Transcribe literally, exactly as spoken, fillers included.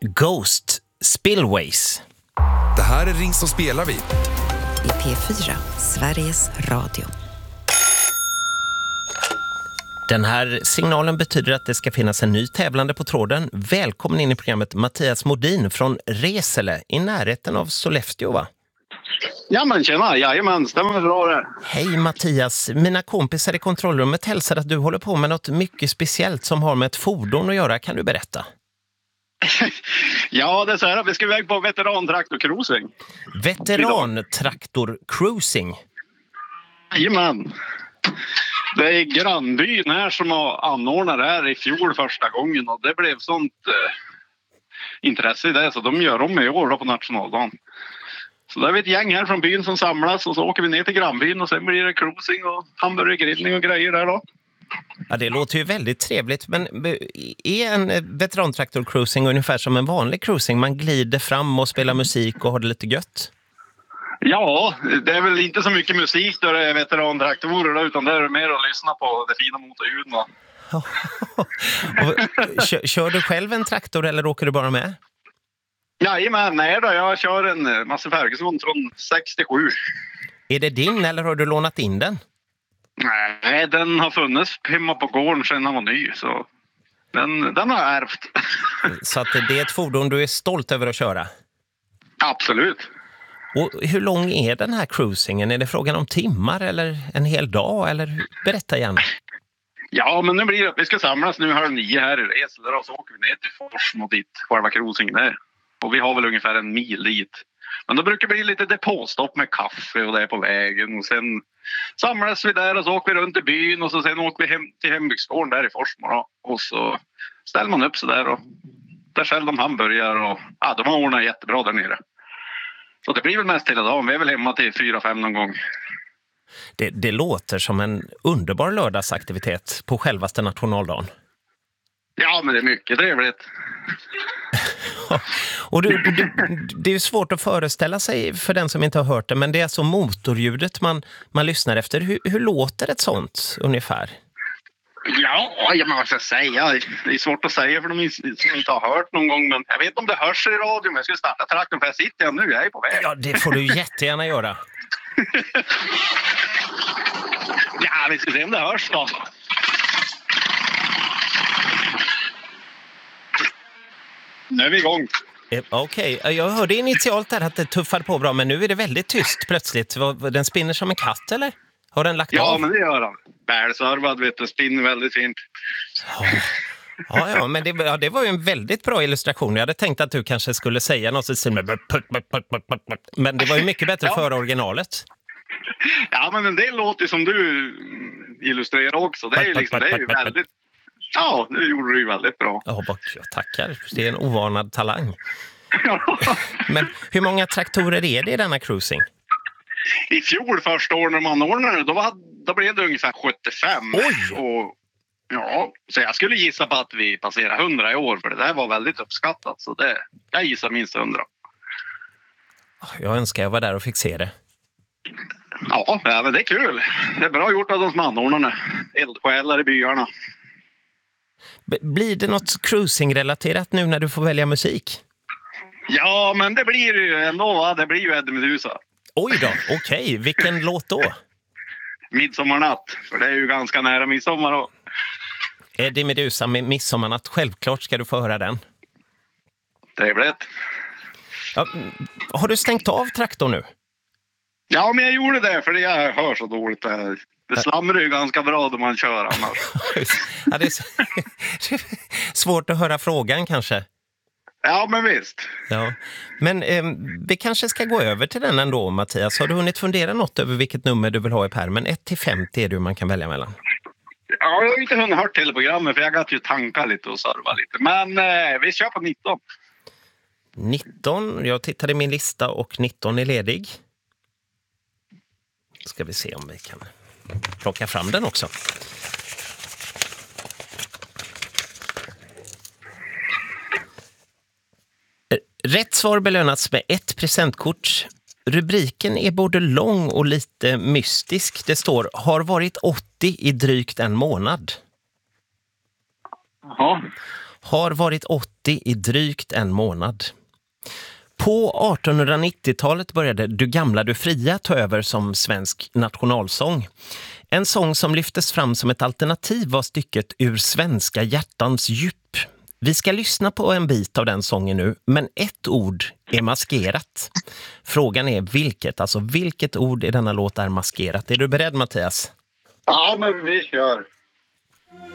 Ghost Spillways. Det här är Ring som spelar vi. I P fyra, Sveriges Radio. Den här signalen betyder att det ska finnas en ny tävlande på tråden. Välkommen in i programmet Mattias Modin från Resele i närheten av Sollefteå, va? Ja men tjena, jajamän, stämmer bra det. Hej Mattias, mina kompisar i kontrollrummet hälsar att du håller på med något mycket speciellt som har med ett fordon att göra. Kan du berätta? Ja, det är så här att vi ska iväg på veterantraktor-cruising. Veterantraktor-cruising? Jajamän. Det är grannbyn här som har anordnat det här i fjol första gången och det blev sånt eh, intresse i det så de gör om i år då på nationaldagen. Så där är vi ett gäng här från byn som samlas och så åker vi ner till grannbyn och sen blir det cruising och hamburgergrillning och grejer där då. Ja, det låter ju väldigt trevligt, men är en veterantraktor-cruising ungefär som en vanlig cruising? Man glider fram och spelar musik och har det lite gött? Ja, det är väl inte så mycket musik då det är veterantraktorer då, utan det är mer att lyssna på det fina motorljuden. Och, kör, kör du själv en traktor eller åker du bara med? Jajamän, nej då, jag kör en Massey Ferguson från sextiosju. Är det din eller har du lånat in den? Nej, den har funnits hemma på gården sedan den var ny, så den, den har jag ärvt. Så att det är ett fordon du är stolt över att köra? Absolut. Och hur lång är den här cruisingen? Är det frågan om timmar eller en hel dag? Eller berätta gärna. Ja, men nu blir det att vi ska samlas nu halv nio här i Resele och så åker vi ner till Forsmo dit själva cruisingen är. Och vi har väl ungefär en mil dit. Men då brukar det bli lite depåstopp med kaffe och det är på vägen. Och sen samlas vi där och så åker vi runt i byn och så sen åker vi hem till hembygdsgården där i Forsmo då. Och så ställer man upp sig där och där säljer de hamburgare och ja, de har ordnat jättebra där nere. Så det blir väl mest hela dagen. Vi är väl hemma till fyra, fem någon gång. Det, det låter som en underbar lördagsaktivitet på självaste nationaldagen. Ja, men det är mycket trevligt. Och du, du, det är ju svårt att föreställa sig för den som inte har hört det, men det är alltså motorljudet man, man lyssnar efter. Hur, hur låter ett sånt ungefär? Ja, jag måste säga. Det är svårt att säga för de som inte har hört någon gång. Men jag vet inte om det hörs i radio, men jag ska starta traktorn för jag sitter jag nu. Jag är på väg. Ja, det får du jättegärna göra. Ja, vi ska se om det hörs då. Nu är vi igång. Eh, Okej, okay. Jag hörde initialt där att det tuffade på bra, men nu är det väldigt tyst plötsligt. Den spinner som en katt, eller? Har den lagt ja, av? Ja, men det gör den. Bälsarvad, vet du, spinner väldigt fint. Ja, ja, ja men det, ja, det var ju en väldigt bra illustration. Jag hade tänkt att du kanske skulle säga något i stil med... Men det var ju mycket bättre ja. För originalet. Ja, men en del låter som du illustrerar också. Det är ju liksom, det är ju väldigt... Ja, det gjorde du ju väldigt bra. Ja, jag tackar. Det är en ovanad talang. Men hur många traktorer är det i denna cruising? I fjol första året när man ordnade då, var, då blev det ungefär sjuttiofem. Oj! Och, ja, så jag skulle gissa på att vi passerar hundra i år för det där var väldigt uppskattat. Så det, jag gissar minst hundra. Jag önskar jag var där och fick se det. Ja, men det är kul. Det är bra gjort av de som anordnarna. Eldsjälar i byarna. Blir det något cruising-relaterat nu när du får välja musik? Ja, men det blir ju ändå. Det blir ju Eddie Meduza. Oj då, okej. Okay. Vilken låt då? Midsommarnatt, för det är ju ganska nära midsommar då. Eddie Meduza med Midsommarnatt. Självklart ska du få höra den. Trevligt. Ja, har du stängt av traktorn nu? Ja, men jag gjorde det för det jag hör så dåligt där. Det slamrar ju ganska bra då man kör annars. Ja, det är svårt att höra frågan kanske. Ja, men visst. Ja. Men eh, vi kanske ska gå över till den ändå, Mattias. Har du hunnit fundera något över vilket nummer du vill ha i pärmen? ett till femtio är det man kan välja mellan. Ja, jag har inte hunnit hört till programmet för jag har ju tanka lite och serva lite. Men eh, vi kör på nitton. nitton, jag tittade i min lista och nitton är ledig. Ska vi se om vi kan plocka fram den också. Rätt svar belönas med ett presentkort. Rubriken är både lång och lite mystisk. Det står, har varit åttio i drygt en månad. Jaha. Har varit åttio åttio i drygt en månad. På artonhundranittiotalet började Du gamla, du fria ta över som svensk nationalsång. En sång som lyftes fram som ett alternativ var stycket Ur svenska hjärtans djup. Vi ska lyssna på en bit av den sången nu, men ett ord är maskerat. Frågan är vilket, alltså vilket ord i denna låt är maskerat? Är du beredd, Mattias? Ja, men vi kör.